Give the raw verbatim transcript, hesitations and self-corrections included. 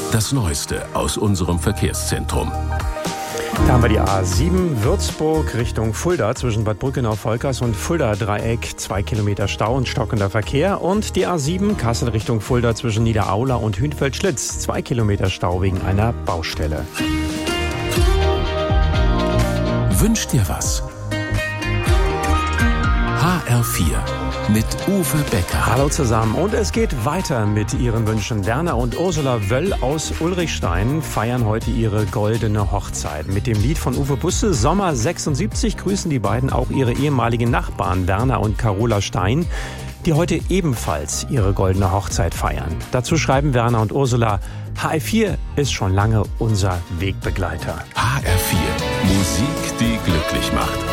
Das Neueste aus unserem Verkehrszentrum. Da haben wir die A sieben Würzburg Richtung Fulda zwischen Bad Brückenau-Volkers und Fulda-Dreieck. Zwei Kilometer Stau und stockender Verkehr. Und die A sieben Kassel Richtung Fulda zwischen Niederaula und Hünfeld-Schlitz. Zwei Kilometer Stau wegen einer Baustelle. Wünsch dir was? H R vier mit Uwe Becker. Hallo zusammen und es geht weiter mit Ihren Wünschen. Werner und Ursula Wöll aus Ulrichstein feiern heute ihre goldene Hochzeit. Mit dem Lied von Uwe Busse, Sommer sechsundsiebzig, grüßen die beiden auch ihre ehemaligen Nachbarn Werner und Carola Stein, die heute ebenfalls ihre goldene Hochzeit feiern. Dazu schreiben Werner und Ursula: H R vier ist schon lange unser Wegbegleiter. H R vier, Musik, die glücklich macht.